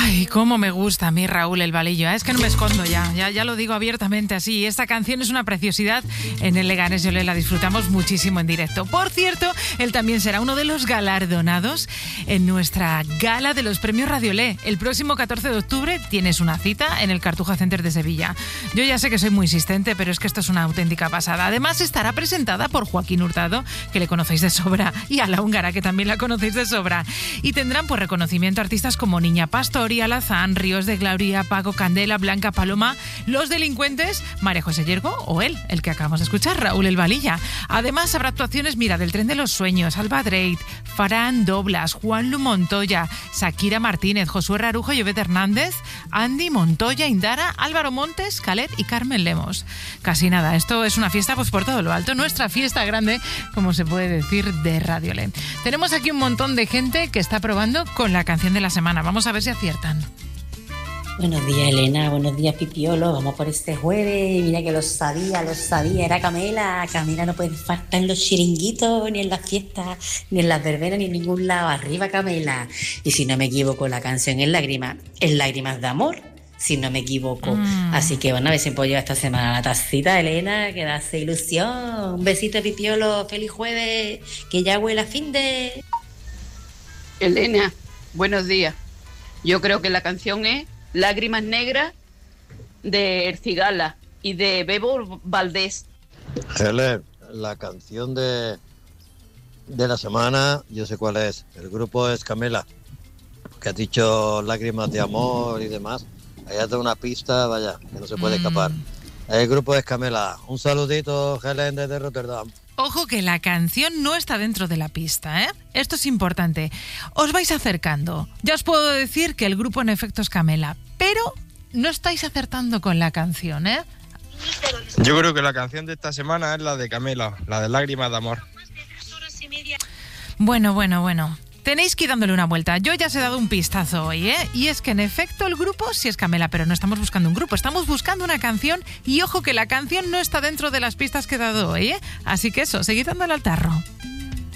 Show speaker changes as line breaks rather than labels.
Ay, cómo me gusta a mí Raúl El Valillo, ¿eh? Es que no me escondo ya lo digo abiertamente así. Esta canción es una preciosidad. En el Leganés y Olé la disfrutamos muchísimo en directo. Por cierto, él también será uno de los galardonados en nuestra gala de los premios Radio Olé. El próximo 14 de octubre tienes una cita en el Cartuja Center de Sevilla. Yo ya sé que soy muy insistente, pero es que esto es una auténtica pasada. Además estará presentada por Joaquín Hurtado, que le conocéis de sobra, y a la húngara, que también la conocéis de sobra. Y tendrán pues reconocimiento a artistas como Niña Pastori, Alazán, Ríos de Gloria, Paco Candela, Blanca Paloma, Los Delincuentes, María José Yergo o él, el que acabamos de escuchar, Raúl El Valilla. Además habrá actuaciones, mira, del Tren de los Sueños, Alba Dreit, Farán Doblas, Juan Lu Montoya, Shakira Martínez, Josué Rarujo, Llobet Hernández, Andy Montoya, Indara, Álvaro Montes, Calet y Carmen Lemos. Casi nada, esto es una fiesta pues por todo lo alto, nuestra fiesta grande, como se puede decir, de Radio Olé. Tenemos aquí un montón de gente que está probando con la canción de la semana. Vamos a ver si aciertan.
Buenos días, Elena. Buenos días, Pipiolo. Vamos por este jueves. Mira que lo sabía. Era Camela. Camela no puede faltar en los chiringuitos, ni en las fiestas, ni en las verbenas, ni en ningún lado. Arriba, Camela. Y si no me equivoco, la canción es Lágrimas de Amor, si no me equivoco. Así que bueno, a ver si puedo llevar esta semana la tacita, Elena, que da ilusión. Un besito, Pipiolo. Feliz jueves. Que ya huele a fin de...
Elena, buenos días. Yo creo que la canción es Lágrimas Negras de El Cigala y de Bebo Valdés.
Helen, la canción de la semana, yo sé cuál es. El grupo es Camela, que ha dicho Lágrimas de Amor y demás. Ahí te da una pista, vaya, que no se puede escapar. El grupo es Camela. Un saludito, Helen, desde Rotterdam.
Ojo que la canción no está dentro de la pista, ¿eh? Esto es importante. Os vais acercando. Ya os puedo decir que el grupo en efecto es Camela, pero no estáis acertando con la canción, ¿eh?
Yo creo que la canción de esta semana es la de Camela, la de Lágrimas de Amor.
Bueno. Tenéis que ir dándole una vuelta. Yo ya os he dado un pistazo hoy, ¿eh? Y es que en efecto el grupo sí es Camela, pero no estamos buscando un grupo, estamos buscando una canción y ojo que la canción no está dentro de las pistas que he dado hoy, ¿eh? Así que eso, seguid dándole al tarro.